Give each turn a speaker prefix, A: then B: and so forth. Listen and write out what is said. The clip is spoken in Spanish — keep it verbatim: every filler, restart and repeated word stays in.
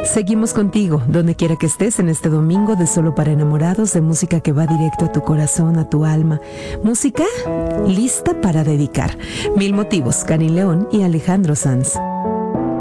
A: Seguimos contigo, donde quiera que estés en este domingo de Solo para Enamorados, de música que va directo a tu corazón, a tu alma. Música lista para dedicar. Mil motivos, Karin León y Alejandro Sanz.